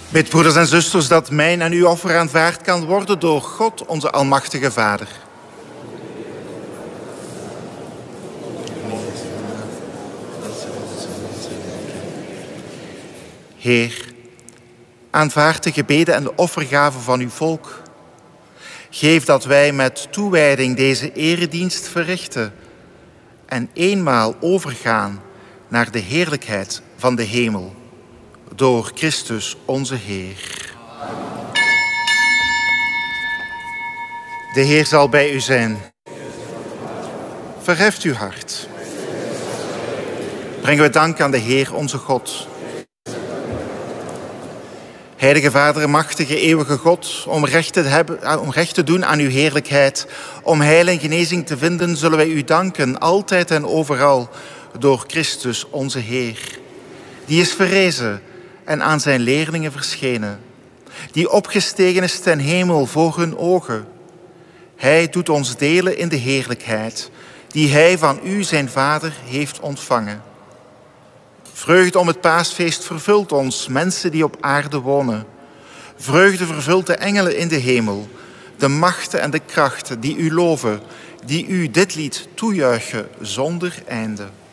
Bid, broeders en zusters, dat mijn en uw offer aanvaard kan worden door God, onze almachtige Vader. Heer, aanvaard de gebeden en de offergaven van uw volk. Geef dat wij met toewijding deze eredienst verrichten en eenmaal overgaan naar de heerlijkheid van de hemel. Door Christus onze Heer. De Heer zal bij u zijn. Verheft uw hart. Brengen we dank aan de Heer onze God. Heilige Vader, machtige, eeuwige God, om recht te doen aan uw heerlijkheid, om heil en genezing te vinden, zullen wij u danken, altijd en overal, door Christus onze Heer. Die is verrezen en aan zijn leerlingen verschenen, die opgestegen is ten hemel voor hun ogen. Hij doet ons delen in de heerlijkheid, die hij van u, zijn Vader, heeft ontvangen. Vreugde om het paasfeest vervult ons, mensen die op aarde wonen. Vreugde vervult de engelen in de hemel, de machten en de krachten die u loven, die u dit lied toejuichen zonder einde.